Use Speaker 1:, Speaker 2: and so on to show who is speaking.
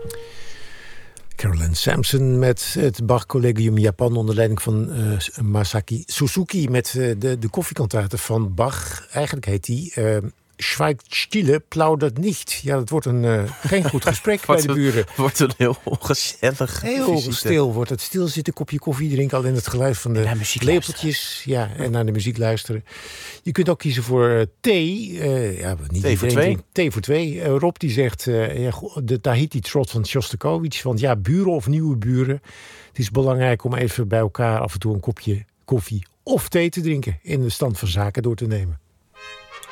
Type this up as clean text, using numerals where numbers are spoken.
Speaker 1: Caroline Sampson met het Bach-collegium Japan onder leiding van Masaki Suzuki met de koffiekantaten van Bach. Eigenlijk heet die Schweigt stille, plaudert nicht. Ja, dat wordt geen goed gesprek bij de buren.
Speaker 2: Wordt een heel ongezellig.
Speaker 1: Heel stil wordt het. Stil zitten, kopje koffie drinken, alleen het geluid van de lepeltjes. Ja, en naar de muziek luisteren. Je kunt ook kiezen voor thee. Niet
Speaker 2: thee voor twee.
Speaker 1: Thee voor twee. Rob die zegt de Tahiti Trot van Shostakovich. Want ja, buren of nieuwe buren. Het is belangrijk om even bij elkaar af en toe een kopje koffie of thee te drinken. In de stand van zaken door te nemen.